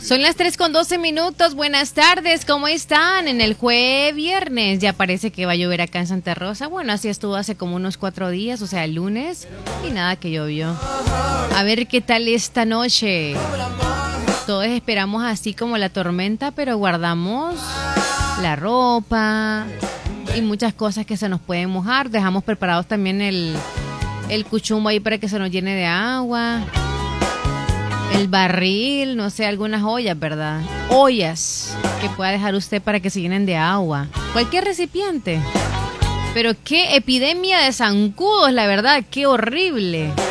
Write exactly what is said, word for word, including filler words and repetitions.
Son las tres con doce minutos. Buenas tardes, ¿cómo están? En el jueves viernes ya parece que va a llover acá en Santa Rosa. Bueno, así estuvo hace como unos cuatro días, o sea, el lunes, y nada que llovió. A ver qué tal esta noche. Todos esperamos así como la tormenta, pero guardamos la ropa y muchas cosas que se nos pueden mojar. Dejamos preparados también el, el cuchumbo ahí para que se nos llene de agua. El barril, no sé, algunas ollas, ¿verdad? Ollas que pueda dejar usted para que se llenen de agua. Cualquier recipiente. Pero qué epidemia de zancudos, la verdad, qué horrible.